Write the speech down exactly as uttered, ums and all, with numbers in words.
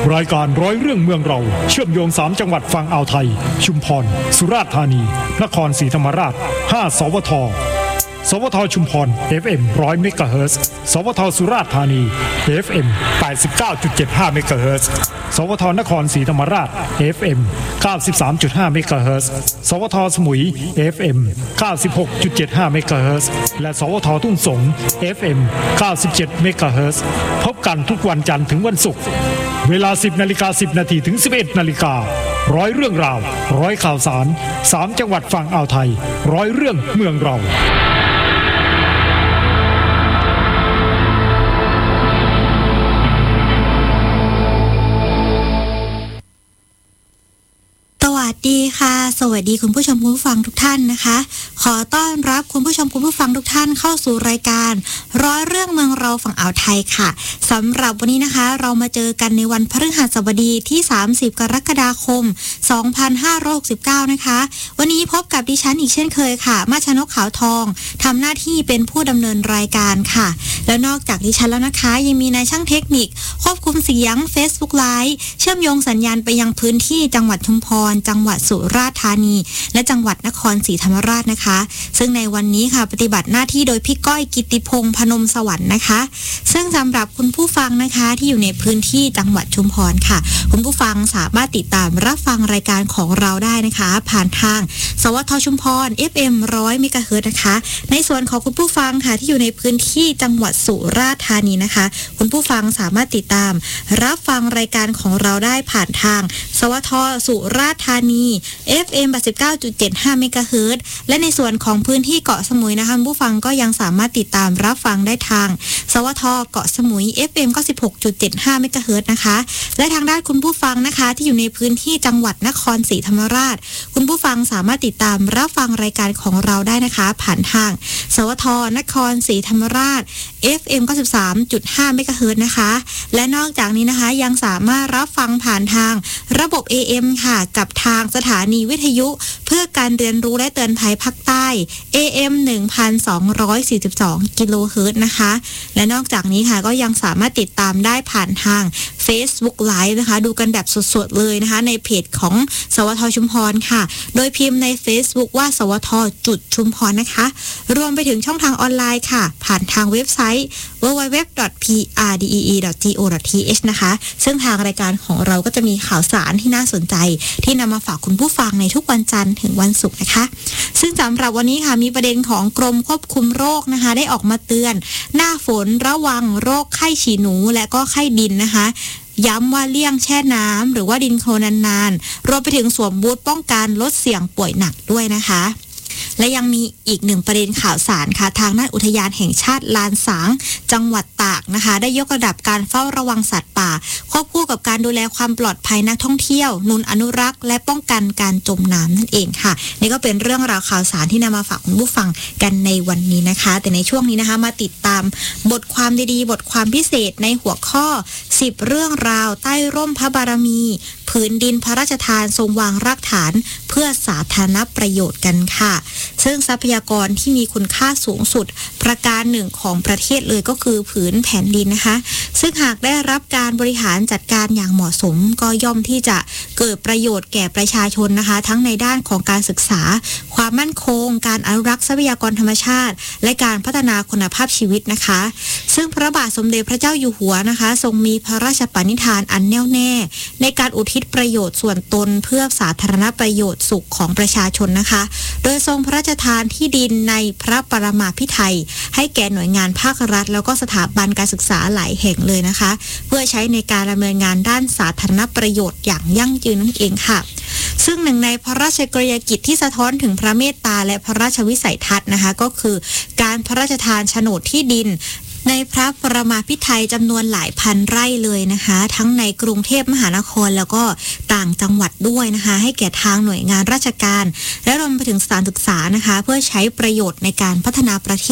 รายการร้อยเรื่องเมืองเราเชื่อมโยงสามจังหวัดฝั่งอ่าวไทยชุมพรสุราษฎร์ธานีนครศรีธรรมราชห้าสวทสวทชุมพร เอฟ เอ็ม หนึ่งร้อยเมกะเฮิรตซ์สวทสุราษฎร์ธานี เอฟ เอ็ม แปดสิบเก้าจุดเจ็ดห้าเมกะเฮิรตซ์สวทนครศรีธรรมราช เอฟ เอ็ม เก้าสิบสามจุดห้าเมกะเฮิรตซ์สวทสมุย เอฟ เอ็ม เก้าสิบหกจุดเจ็ดห้าเมกะเฮิรตซ์และสวททุ่งสง เอฟ เอ็ม เก้าสิบเจ็ดเมกะเฮิรตซ์พบกันทุกวันจันทร์ถึงวันศุกร์เวลา สิบนาฬิกาสิบนาทีถึง สิบเอ็ดนาฬิการ้อยเรื่องราวร้อยข่าวสารสามจังหวัดฝั่งอ่าวไทยร้อยเรื่องเมืองเราสวัสดีค่ะสวัสดีคุณผู้ชมคุณผู้ฟังทุกท่านนะคะขอต้อนรับคุณผู้ชมคุณผู้ฟังทุกท่านเข้าสู่รายการร้อยเรื่องเมืองเราฝั่งอ่าวไทยค่ะสำหรับวันนี้นะคะเรามาเจอกันในวันพฤหัสบดีที่สามสิบกรกฎาคมสองพันห้าร้อยหกสิบเก้านะคะวันนี้พบกับดิฉันอีกเช่นเคยค่ะมาชนกขาวทองทำหน้าที่เป็นผู้ดำเนินรายการค่ะแล้วนอกจากดิฉันแล้วนะคะยังมีนายช่างเทคนิคควบคุมเสียง Facebook Live เชื่อมโยงสัญญาณไปยังพื้นที่จังหวัดชุมพรจังหวัดสุราษฎร์ธานีและจังหวัดนครศรีธรรมราชนะคะซึ่งในวันนี้ค่ะปฏิบัติหน้าที่โดยพี่ก้อยกิตติพงษ์พนมสวรรค์นะคะซึ่งสำหรับคุณผู้ฟังนะคะที่อยู่ในพื้นที่จังหวัดชุมพรค่ะคุณผู้ฟังสามารถติดตามรับฟังรายการของเราได้นะคะผ่านทางสวทชุมพร เอฟ เอ็ม หนึ่งร้อยเมกะเฮิรตซ์นะคะในส่วนของคุณผู้ฟังค่ะที่อยู่ในพื้นที่จังหวัดสุราษฎร์ธานีนะคะคุณผู้ฟังสามารถติดตามรับฟังรายการของเราได้ผ่านทางสวทสุราษฎร์ธานี เอฟ เอ็ม แปดสิบเก้าจุดเจ็ดห้าเมกะเฮิรตซ์และในส่วนของพื้นที่เกาะสมุยนะคะผู้ฟังก็ยังสามารถติดตามรับฟังได้ทางสวทเกาะสมุย เอฟ เอ็ม เก้าสิบหกจุดเจ็ดห้าเมกะเฮิรตซ์นะคะและทางด้านคุณผู้ฟังนะคะที่อยู่ในพื้นที่จังหวัดนครศรีธรรมราชคุณผู้ฟังสามารถติดตามรับฟังรายการของเราได้นะคะผ่านทางสวทนครศรีธรรมราช เอฟ เอ็ม เก้าสิบสามจุดห้าเมกะเฮิรตซ์นะคะและนอกจากนี้นะคะยังสามารถรับฟังผ่านทางระบบ เอ เอ็ม ค่ะกับทางสถานีวิทยุเพื่อการเรียนรู้และเตือนภัยภาคใต้ เอ เอ็ม หนึ่งพันสองร้อยสี่สิบสอง กิโลเฮิรตซ์นะคะและนอกจากนี้ค่ะก็ยังสามารถติดตามได้ผ่านทาง Facebook Live นะคะดูกันแบบสดๆเลยนะคะในเพจของสวทชุมพรค่ะโดยพิมพ์ใน Facebook ว่าสวทจุดชุมพรนะคะรวมไปถึงช่องทางออนไลน์ค่ะผ่านทางเว็บไซต์ ดับเบิลยู ดับเบิลยู ดับเบิลยู ดอท พี อาร์ ดี อี อี ดอท ที โอ ดอท ที เอช นะคะซึ่งทางรายการของเราก็จะมีข่าวสารที่น่าสนใจที่นำมาฝากคุณผู้ฟังในทุกวันจันทร์ถึงวันศุกร์นะคะซึ่งสำหรับวันนี้ค่ะมีประเด็นของกรมควบคุมโรคนะคะได้ออกมาเตือนหน้าฝนระวังโรคไข้ฉี่หนูและก็ไข้ดินนะคะย้ำว่าเลี่ยงแช่น้ำหรือว่าดินโคลนนานๆรวมไปถึงสวมบูทป้องกันลดเสี่ยงป่วยหนักด้วยนะคะและยังมีอีกหนึ่งประเด็นข่าวสารค่ะทางด้านอุทยานแห่งชาติลานสางจังหวัดตากนะคะได้ยกระดับการเฝ้าระวังสัตว์ป่าควบคู่กับการดูแลความปลอดภัยนักท่องเที่ยวนุนอนุรักษ์และป้องกันการจมน้ำนั่นเองค่ะนี่ก็เป็นเรื่องราวข่าวสารที่นำมาฝากคุณผู้ฟังกันในวันนี้นะคะแต่ในช่วงนี้นะคะมาติดตามบทความดีๆบทความพิเศษในหัวข้อสิบเรื่องราวใต้ร่มพระบารมีผืนดินพระราชทานทรงวางรากฐานเพื่อสาธารณประโยชน์กันค่ะซึ่งทรัพยากรที่มีคุณค่าสูงสุดประการหนึ่งของประเทศเลยก็คือผืนแผ่นดินนะคะซึ่งหากได้รับการบริหารจัดการอย่างเหมาะสมก็ย่อมที่จะเกิดประโยชน์แก่ประชาชนนะคะทั้งในด้านของการศึกษาความมั่นคงการอนุรักษ์ทรัพยากรธรรมชาติและการพัฒนาคุณภาพชีวิตนะคะซึ่งพระบาทสมเด็จพระเจ้าอยู่หัวนะคะทรงมีพระราชปณิธานอันแน่วแน่ในการอุทิศประโยชน์ส่วนตนเพื่อสาธารณประโยชน์สุขของประชาชนนะคะโดยทรงพระราชทานที่ดินในพระปรมาภิไธยให้แก่หน่วยงานภาครัฐแล้วก็สถาบันการศึกษาหลายแห่งเลยนะคะเพื่อใช้ในการดำเนินงานด้านสาธารณประโยชน์อย่างยั่งยืนนั่นเองค่ะซึ่งหนึ่งในพระราชกรณียกิจที่สะท้อนถึงพระเมตตาและพระราชวิสัยทัศน์นะคะก็คือการพระราชทานโฉนดที่ดินในพระปรมาภิไธยจำนวนหลายพันไร่เลยนะคะทั้งในกรุงเทพมหานครแล้วก็ต่างจังหวัดด้วยนะคะให้แก่ทางหน่วยงานราชการและรวมไปถึงสถานศึกษานะคะเพื่อใช้ประโยชน์ในการพัฒนาประเทศ